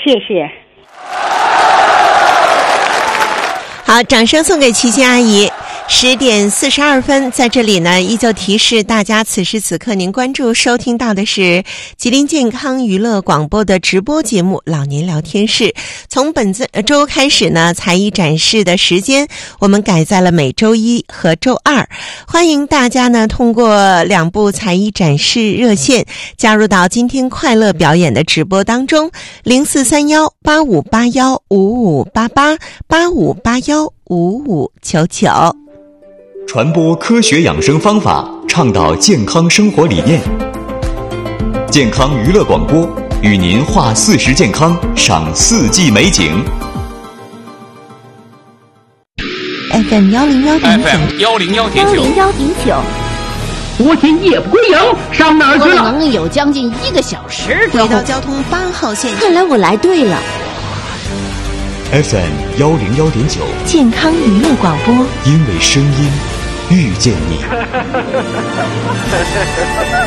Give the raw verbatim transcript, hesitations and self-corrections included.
谢谢。 好，掌声送给齐欣阿姨。十点四十二分，在这里呢，依旧提示大家，此时此刻您关注收听到的是吉林健康娱乐广播的直播节目《老年聊天室》。从本周开始呢，才艺展示的时间我们改在了每周一和周二。欢迎大家呢，通过两部才艺展示热线加入到今天快乐表演的直播当中，零四三幺八五八幺五五八八八五八幺五五九九。 传播科学养生方法，倡导健康生活理念。健康娱乐广播与您话四时健康，赏四季美景。 F M 幺零幺点九 F M 幺零幺点九幺零幺点九。 昨天夜不归营，上哪儿去了？ 可能有将近一个小时。 轨道交通八号线。 看来我来对了。 F M 幺零幺点九， 健康娱乐广播， 因为声音遇见你。